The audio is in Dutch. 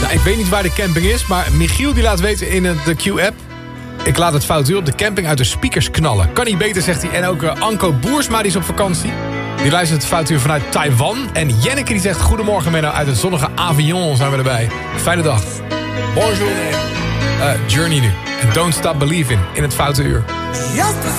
Nou, ik weet niet waar de camping is, maar Michiel die laat weten in de Q-app. Ik laat het fout u op de camping uit de speakers knallen. Kan niet beter, zegt hij. En ook Anko Boersma, die is op vakantie. Die luistert het fout uur vanuit Taiwan. En Jenneke die zegt, goedemorgen Menno, uit het zonnige Avignon zijn we erbij. Fijne dag. Bonjour. Journey nu. En Don't Stop Believing in het foute uur. Just a